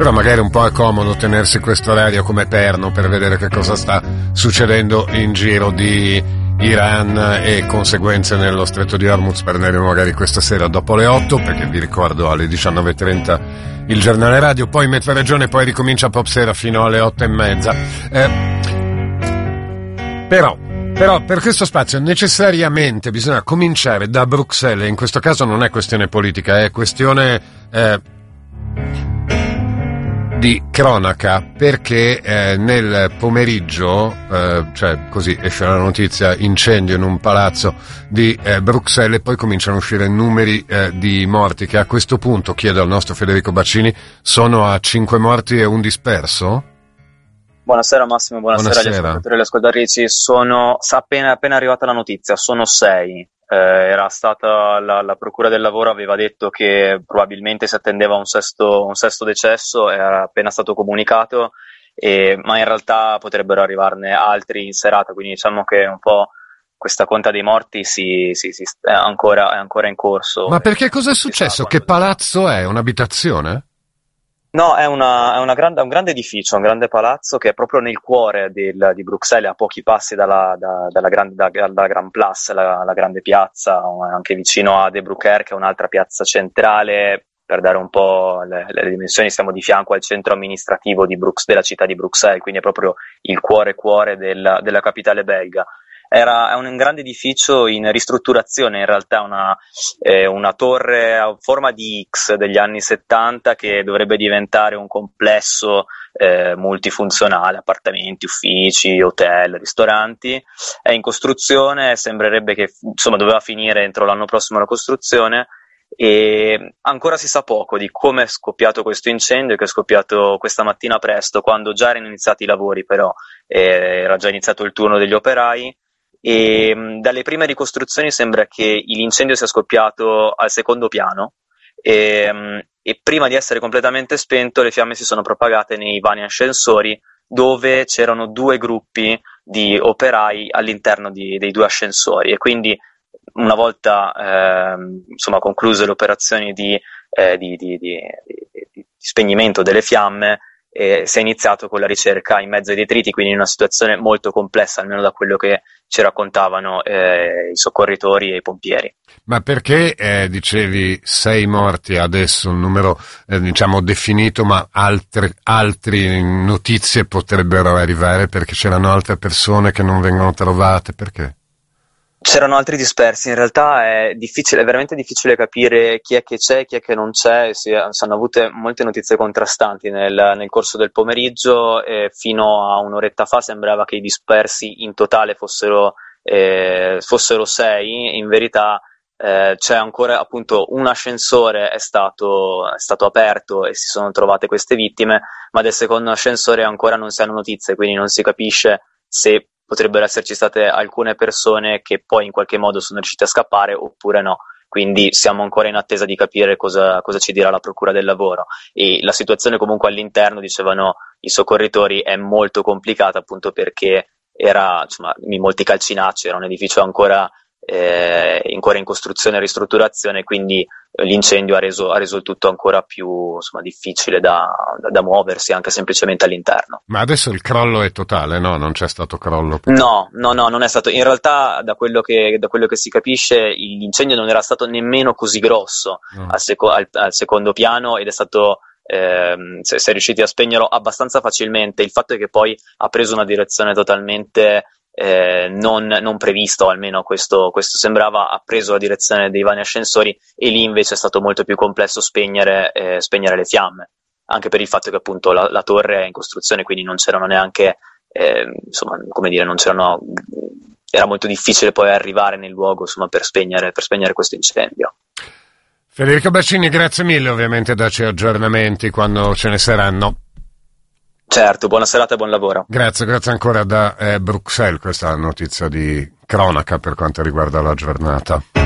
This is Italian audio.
Però magari un po' è comodo tenersi questo orario come perno per vedere che cosa sta succedendo in giro di Iran e conseguenze nello stretto di Hormuz. Parleremo magari questa sera dopo le 8, perché vi ricordo alle 19.30 il giornale radio, poi Mezza Regione, poi ricomincia Pop Sera fino alle 8:30. Però per questo spazio necessariamente bisogna cominciare da Bruxelles, e in questo caso non è questione politica, è questione di cronaca, perché nel pomeriggio, cioè così esce la notizia, incendio in un palazzo di Bruxelles, e poi cominciano a uscire numeri di morti che a questo punto, chiedo al nostro Federico Baccini, sono a 5 morti e un disperso? Buonasera Massimo, buonasera agli ascoltatori e alle ascoltatrici. Sono appena arrivata la notizia, sono 6. Era stata la Procura del Lavoro aveva detto che probabilmente si attendeva un sesto decesso, era appena stato comunicato, ma in realtà potrebbero arrivarne altri in serata, quindi diciamo che un po' questa conta dei morti è ancora in corso. Ma perché cosa è successo? Che palazzo è? Un'abitazione? No, è un grande edificio, un grande palazzo che è proprio nel cuore di Bruxelles, a pochi passi dalla Grand Place, la grande piazza, anche vicino a De Broecker, che è un'altra piazza centrale. Per dare un po' le dimensioni, siamo di fianco al centro amministrativo della città di Bruxelles, quindi è proprio il cuore della capitale belga. È un grande edificio in ristrutturazione, in realtà una torre a forma di X degli anni 70 che dovrebbe diventare un complesso multifunzionale, appartamenti, uffici, hotel, ristoranti. È in costruzione, sembrerebbe che insomma doveva finire entro l'anno prossimo la costruzione, e ancora si sa poco di come è scoppiato questo incendio, che è scoppiato questa mattina presto, quando già erano iniziati i lavori, però era già iniziato il turno degli operai. E dalle prime ricostruzioni sembra che l'incendio sia scoppiato al secondo piano, e prima di essere completamente spento le fiamme si sono propagate nei vani ascensori, dove c'erano 2 gruppi di operai all'interno dei 2 ascensori, e quindi una volta concluse le operazioni di spegnimento delle fiamme, si è iniziato con la ricerca in mezzo ai detriti, quindi in una situazione molto complessa, almeno da quello che ci raccontavano i soccorritori e i pompieri. Ma perché dicevi 6 morti adesso, un numero diciamo definito, ma altre notizie potrebbero arrivare, perché c'erano altre persone che non vengono trovate? Perché? C'erano altri dispersi, in realtà è veramente difficile capire chi è che c'è e chi è che non c'è. Si hanno avute molte notizie contrastanti nel corso del pomeriggio, e fino a un'oretta fa sembrava che i dispersi in totale fossero 6, in verità c'è ancora appunto un ascensore è stato aperto e si sono trovate queste vittime, ma del secondo ascensore ancora non si hanno notizie, quindi non si capisce se potrebbero esserci state alcune persone che poi in qualche modo sono riuscite a scappare oppure no. Quindi siamo ancora in attesa di capire cosa ci dirà la Procura del Lavoro. E la situazione comunque all'interno, dicevano i soccorritori, è molto complicata, appunto perché era molti calcinacci, era un edificio ancora in costruzione e ristrutturazione, quindi l'incendio ha reso il tutto ancora più difficile da muoversi anche semplicemente all'interno. Ma adesso il crollo è totale, no? Non c'è stato crollo? No, non è stato. In realtà, da quello che si capisce, l'incendio non era stato nemmeno così grosso al secondo piano, ed è stato si è riusciti a spegnerlo abbastanza facilmente. Il fatto è che poi ha preso una direzione totalmente non previsto, almeno questo sembrava. Ha preso la direzione dei vani ascensori, e lì invece è stato molto più complesso spegnere le fiamme, anche per il fatto che appunto la torre è in costruzione, quindi non c'erano neanche era molto difficile poi arrivare nel luogo per spegnere questo incendio. Federico Baccini, grazie mille, ovviamente darci aggiornamenti quando ce ne saranno. Certo, buona serata e buon lavoro. Grazie ancora da Bruxelles, questa notizia di cronaca per quanto riguarda la giornata.